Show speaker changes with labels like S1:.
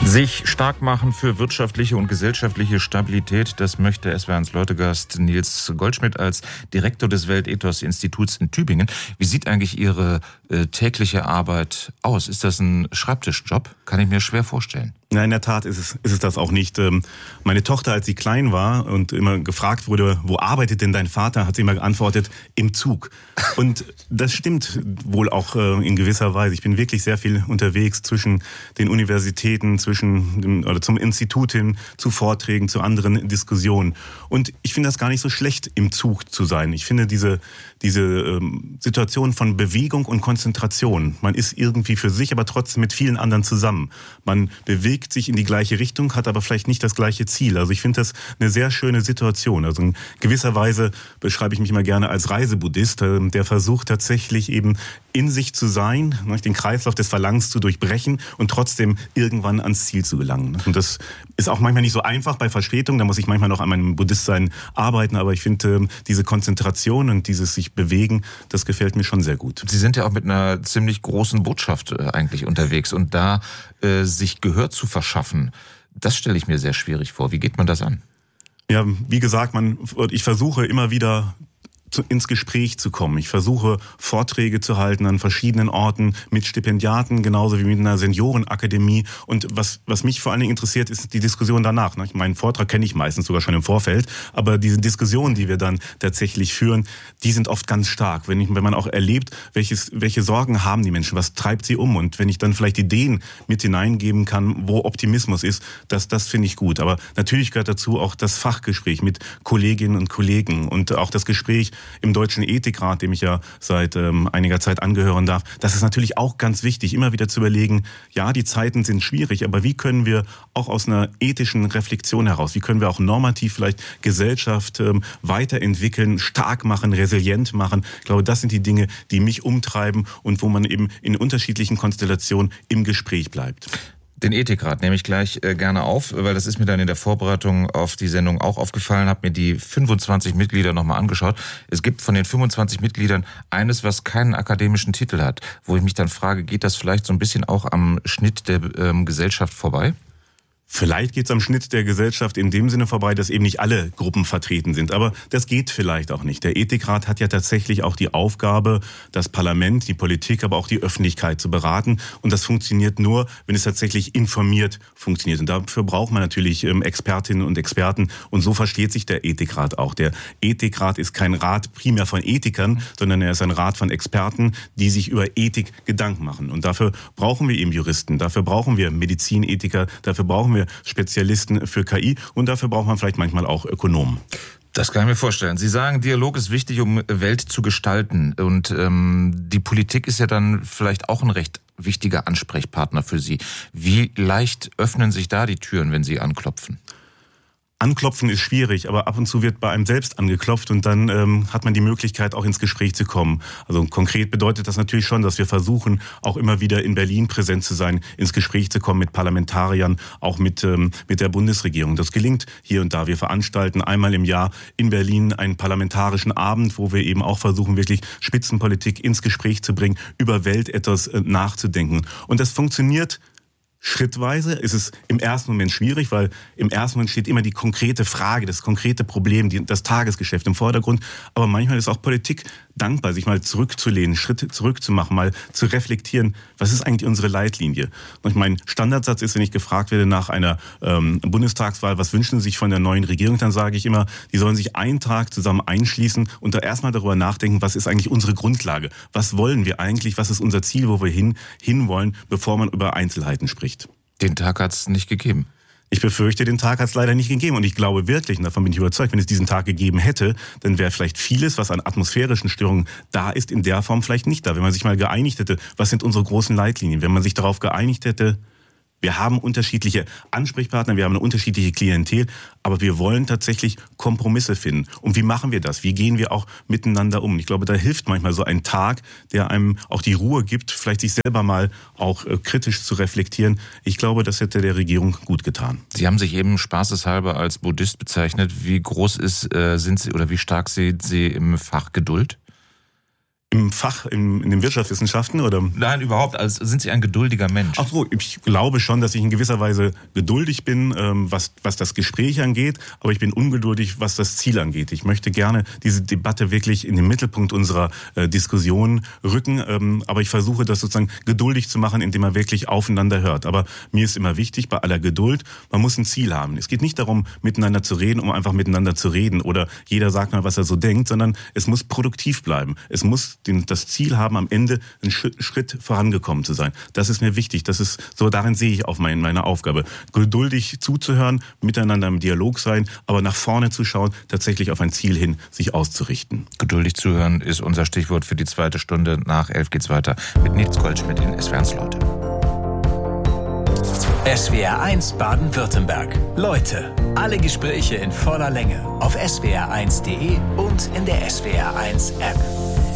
S1: Sich stark machen für wirtschaftliche und gesellschaftliche Stabilität, das möchte SWR1 Leute-Gast Nils Goldschmidt als Direktor des Weltethos-Instituts in Tübingen. Wie sieht eigentlich Ihre tägliche Arbeit aus? Ist das ein Schreibtischjob? Kann ich mir schwer vorstellen.
S2: Ja, in der Tat ist es das auch nicht. Meine Tochter, als sie klein war und immer gefragt wurde, wo arbeitet denn dein Vater, hat sie immer geantwortet, im Zug. Und das stimmt wohl auch in gewisser Weise. Ich bin wirklich sehr viel unterwegs zwischen den Universitäten, zum Institut hin, zu Vorträgen, zu anderen Diskussionen. Und ich finde das gar nicht so schlecht, im Zug zu sein. Ich finde diese Situation von Bewegung und Konzentration. Man ist irgendwie für sich, aber trotzdem mit vielen anderen zusammen. Man bewegt sich in die gleiche Richtung, hat aber vielleicht nicht das gleiche Ziel. Also ich finde das eine sehr schöne Situation. Also in gewisser Weise beschreibe ich mich immer gerne als Reisebuddhist, der versucht tatsächlich eben in sich zu sein, den Kreislauf des Verlangens zu durchbrechen und trotzdem irgendwann ans Ziel zu gelangen. Und das ist auch manchmal nicht so einfach bei Verspätung, da muss ich manchmal noch an meinem Buddhistsein arbeiten, aber ich finde diese Konzentration und dieses sich bewegen, das gefällt mir schon sehr gut.
S1: Sie sind ja auch mit einer ziemlich großen Botschaft eigentlich unterwegs und da sich Gehör zu verschaffen, das stelle ich mir sehr schwierig vor. Wie geht man das an?
S2: Ja, wie gesagt, ich versuche immer wieder ins Gespräch zu kommen. Ich versuche, Vorträge zu halten an verschiedenen Orten mit Stipendiaten, genauso wie mit einer Seniorenakademie. Und was mich vor allen Dingen interessiert, ist die Diskussion danach. Meinen Vortrag kenne ich meistens sogar schon im Vorfeld, aber diese Diskussionen, die wir dann tatsächlich führen, die sind oft ganz stark. Wenn man auch erlebt, welche Sorgen haben die Menschen, was treibt sie um, und wenn ich dann vielleicht Ideen mit hineingeben kann, wo Optimismus ist, das finde ich gut. Aber natürlich gehört dazu auch das Fachgespräch mit Kolleginnen und Kollegen und auch das Gespräch im Deutschen Ethikrat, dem ich ja seit einiger Zeit angehören darf. Das ist natürlich auch ganz wichtig, immer wieder zu überlegen, ja, die Zeiten sind schwierig, aber wie können wir auch aus einer ethischen Reflexion heraus, wie können wir auch normativ vielleicht Gesellschaft weiterentwickeln, stark machen, resilient machen? Ich glaube, das sind die Dinge, die mich umtreiben und wo man eben in unterschiedlichen Konstellationen im Gespräch bleibt.
S1: Den Ethikrat nehme ich gleich gerne auf, weil das ist mir dann in der Vorbereitung auf die Sendung auch aufgefallen, habe mir die 25 Mitglieder nochmal angeschaut. Es gibt von den 25 Mitgliedern eines, was keinen akademischen Titel hat, wo ich mich dann frage, geht das vielleicht so ein bisschen auch am Schnitt der Gesellschaft vorbei?
S2: Vielleicht geht es am Schnitt der Gesellschaft in dem Sinne vorbei, dass eben nicht alle Gruppen vertreten sind. Aber das geht vielleicht auch nicht. Der Ethikrat hat ja tatsächlich auch die Aufgabe, das Parlament, die Politik, aber auch die Öffentlichkeit zu beraten. Und das funktioniert nur, wenn es tatsächlich informiert funktioniert. Und dafür braucht man natürlich Expertinnen und Experten. Und so versteht sich der Ethikrat auch. Der Ethikrat ist kein Rat primär von Ethikern, sondern er ist ein Rat von Experten, die sich über Ethik Gedanken machen. Und dafür brauchen wir eben Juristen, dafür brauchen wir Medizinethiker, dafür brauchen wir Spezialisten für KI und dafür braucht man vielleicht manchmal auch Ökonomen.
S1: Das kann ich mir vorstellen. Sie sagen, Dialog ist wichtig, um Welt zu gestalten. Und die Politik ist ja dann vielleicht auch ein recht wichtiger Ansprechpartner für Sie. Wie leicht öffnen sich da die Türen, wenn Sie anklopfen?
S2: Anklopfen ist schwierig, aber ab und zu wird bei einem selbst angeklopft und dann hat man die Möglichkeit, auch ins Gespräch zu kommen. Also konkret bedeutet das natürlich schon, dass wir versuchen, auch immer wieder in Berlin präsent zu sein, ins Gespräch zu kommen mit Parlamentariern, auch mit der Bundesregierung. Das gelingt hier und da. Wir veranstalten einmal im Jahr in Berlin einen parlamentarischen Abend, wo wir eben auch versuchen, wirklich Spitzenpolitik ins Gespräch zu bringen, über Weltethos nachzudenken. Und das funktioniert schrittweise. Ist es im ersten Moment schwierig, weil im ersten Moment steht immer die konkrete Frage, das konkrete Problem, das Tagesgeschäft im Vordergrund. Aber manchmal ist auch Politik dankbar, sich mal zurückzulehnen, Schritte zurückzumachen, mal zu reflektieren, was ist eigentlich unsere Leitlinie? Und mein Standardsatz ist, wenn ich gefragt werde nach einer Bundestagswahl, was wünschen Sie sich von der neuen Regierung, dann sage ich immer, die sollen sich einen Tag zusammen einschließen und da erstmal darüber nachdenken, was ist eigentlich unsere Grundlage? Was wollen wir eigentlich? Was ist unser Ziel, wo wir hinwollen, bevor man über Einzelheiten spricht?
S1: Den Tag hat es nicht gegeben.
S2: Ich befürchte, den Tag hat es leider nicht gegeben. Und ich glaube wirklich, und davon bin ich überzeugt, wenn es diesen Tag gegeben hätte, dann wäre vielleicht vieles, was an atmosphärischen Störungen da ist, in der Form vielleicht nicht da. Wenn man sich mal geeinigt hätte, was sind unsere großen Leitlinien? Wenn man sich darauf geeinigt hätte, wir haben unterschiedliche Ansprechpartner, wir haben eine unterschiedliche Klientel, aber wir wollen tatsächlich Kompromisse finden. Und wie machen wir das? Wie gehen wir auch miteinander um? Ich glaube, da hilft manchmal so ein Tag, der einem auch die Ruhe gibt, vielleicht sich selber mal auch kritisch zu reflektieren. Ich glaube, das hätte der Regierung gut getan.
S1: Sie haben sich eben spaßeshalber als Buddhist bezeichnet. Wie groß sind Sie oder wie stark sind Sie im Fach Geduld?
S2: Im Fach, in den Wirtschaftswissenschaften oder?
S1: Nein, überhaupt. Also sind Sie ein geduldiger Mensch?
S2: Ach so, ich glaube schon, dass ich in gewisser Weise geduldig bin, was das Gespräch angeht, aber ich bin ungeduldig, was das Ziel angeht. Ich möchte gerne diese Debatte wirklich in den Mittelpunkt unserer Diskussion rücken, aber ich versuche das sozusagen geduldig zu machen, indem man wirklich aufeinander hört. Aber mir ist immer wichtig, bei aller Geduld, man muss ein Ziel haben. Es geht nicht darum, miteinander zu reden, um einfach miteinander zu reden oder jeder sagt mal, was er so denkt, sondern es muss produktiv bleiben. Es muss das Ziel haben, am Ende einen Schritt vorangekommen zu sein. Das ist mir wichtig. Das ist so, darin sehe ich auch meine Aufgabe. Geduldig zuzuhören, miteinander im Dialog sein, aber nach vorne zu schauen, tatsächlich auf ein Ziel hin sich auszurichten.
S1: Geduldig zuhören ist unser Stichwort für die zweite Stunde. Nach 11 geht's weiter mit Nils Goldschmidt in SWR 1 Leute.
S3: SWR 1 Baden-Württemberg. Leute, alle Gespräche in voller Länge auf swr1.de und in der SWR 1 App.